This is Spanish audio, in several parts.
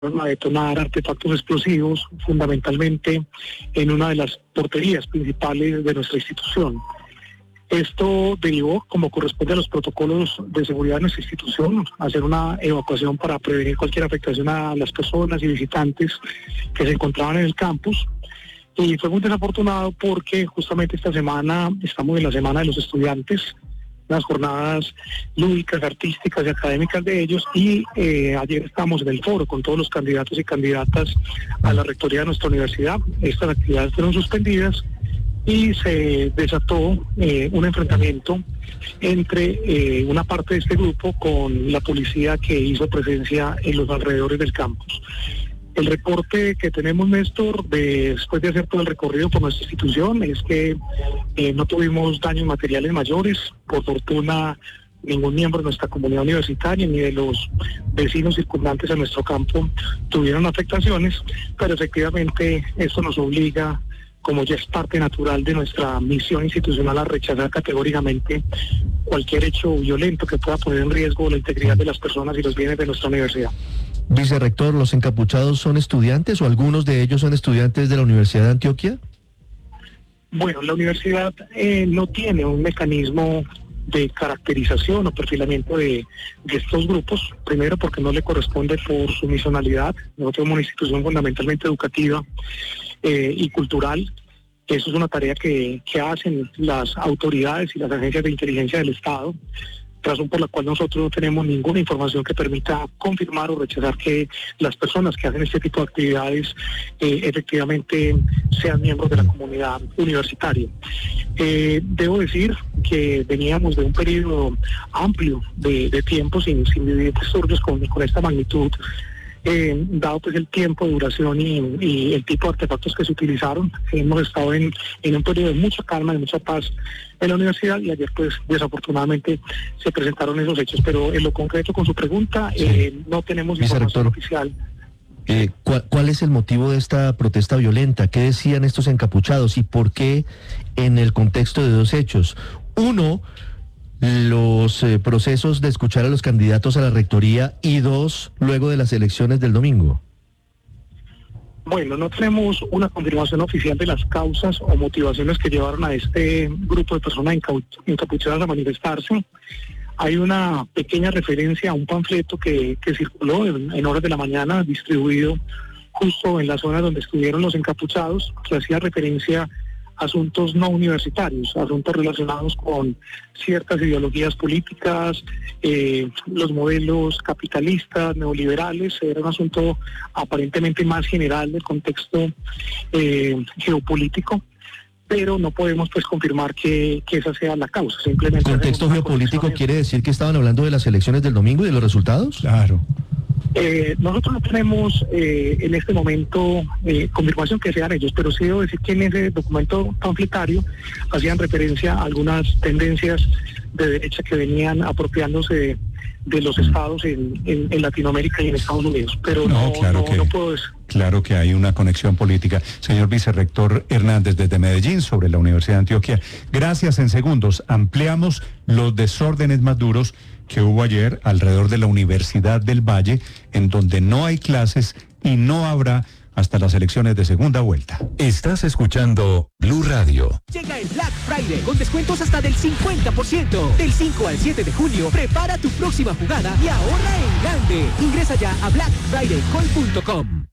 a detonar artefactos explosivos, fundamentalmente en una de las porterías principales de nuestra institución. Esto derivó, como corresponde a los protocolos de seguridad de nuestra institución, hacer una evacuación para prevenir cualquier afectación a las personas y visitantes que se encontraban en el campus. Y fue muy desafortunado porque justamente esta semana estamos en la Semana de los Estudiantes, las jornadas lúdicas, artísticas y académicas de ellos, y ayer estábamos en el foro con todos los candidatos y candidatas a la rectoría de nuestra universidad. Estas actividades fueron suspendidas y se desató un enfrentamiento entre una parte de este grupo con la policía que hizo presencia en los alrededores del campus. El reporte que tenemos, Néstor, después de hacer todo el recorrido por nuestra institución, es que no tuvimos daños materiales mayores. Por fortuna, ningún miembro de nuestra comunidad universitaria ni de los vecinos circundantes a nuestro campo tuvieron afectaciones, pero efectivamente esto nos obliga, como ya es parte natural de nuestra misión institucional, a rechazar categóricamente cualquier hecho violento que pueda poner en riesgo la integridad de las personas y los bienes de nuestra universidad. Vicerrector, ¿los encapuchados son estudiantes o algunos de ellos son estudiantes de la Universidad de Antioquia? Bueno, la universidad no tiene un mecanismo de caracterización o perfilamiento de estos grupos, primero porque no le corresponde por su misionalidad. Nosotros somos una institución fundamentalmente educativa y cultural. Eso es una tarea que hacen las autoridades y las agencias de inteligencia del Estado, razón por la cual nosotros no tenemos ninguna información que permita confirmar o rechazar que las personas que hacen este tipo de actividades efectivamente sean miembros de la comunidad universitaria. Debo decir que veníamos de un periodo amplio de tiempo sin vivir disturbios con esta magnitud. Dado pues el tiempo de duración y el tipo de artefactos que se utilizaron, hemos estado en un periodo de mucha calma, de mucha paz en la universidad, y ayer pues desafortunadamente se presentaron esos hechos, pero en lo concreto con su pregunta no tenemos información oficial. ¿Cuál es el motivo de esta protesta violenta? ¿Qué decían estos encapuchados y por qué en el contexto de dos hechos? Uno, los procesos de escuchar a los candidatos a la rectoría, y dos, luego de las elecciones del domingo. Bueno, no tenemos una confirmación oficial de las causas o motivaciones que llevaron a este grupo de personas encapuchadas a manifestarse. Hay una pequeña referencia a un panfleto que circuló en horas de la mañana, distribuido justo en la zona donde estuvieron los encapuchados, que hacía referencia a asuntos no universitarios, asuntos relacionados con ciertas ideologías políticas, los modelos capitalistas, neoliberales. Era un asunto aparentemente más general del contexto geopolítico, pero no podemos pues confirmar que esa sea la causa. Simplemente ¿contexto geopolítico quiere decir que estaban hablando de las elecciones del domingo y de los resultados? Claro. Nosotros no tenemos en este momento confirmación que sean ellos, pero sí debo decir que en ese documento panfletario hacían referencia a algunas tendencias de derecha que venían apropiándose de los estados en Latinoamérica y en Estados Unidos, pero no puedo decir. Claro que hay una conexión política. Señor Vicerrector Hernández, desde Medellín, sobre la Universidad de Antioquia, gracias. En segundos ampliamos los desórdenes más duros que hubo ayer alrededor de la Universidad del Valle, en donde no hay clases y no habrá hasta las elecciones de segunda vuelta. Estás escuchando Blue Radio. Llega el Black Friday con descuentos hasta del 50%. Del 5 al 7 de junio, prepara tu próxima jugada y ahorra en grande. Ingresa ya a blackfridaycall.com.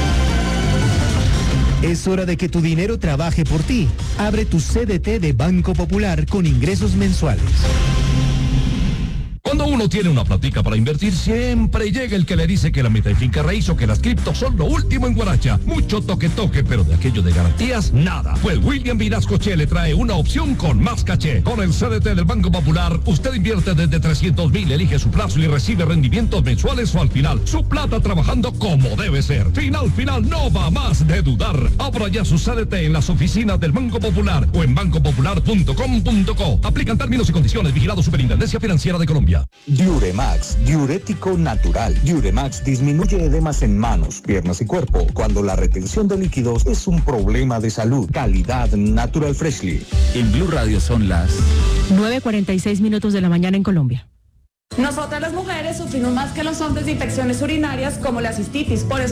Es hora de que tu dinero trabaje por ti. Abre tu CDT de Banco Popular con ingresos mensuales. Cuando uno tiene una platica para invertir, siempre llega el que le dice que la meta en finca raíz o que las criptos son lo último en guaracha. Mucho toque, pero de aquello de garantías, nada. Pues William Vinascoche le trae una opción con más caché. Con el CDT del Banco Popular, usted invierte desde 300,000, elige su plazo y recibe rendimientos mensuales o al final. Su plata trabajando como debe ser. Final, no va más de dudar. Abra ya su CDT en las oficinas del Banco Popular o en bancopopular.com.co. Aplican términos y condiciones. Vigilado Superintendencia Financiera de Colombia. Diuremax, diurético natural. Diuremax disminuye edemas en manos, piernas y cuerpo cuando la retención de líquidos es un problema de salud. Calidad Natural Freshly. En Blue Radio son las 9:46 de la mañana en Colombia. Nosotras las mujeres sufrimos más que los hombres de infecciones urinarias como la cistitis. Por eso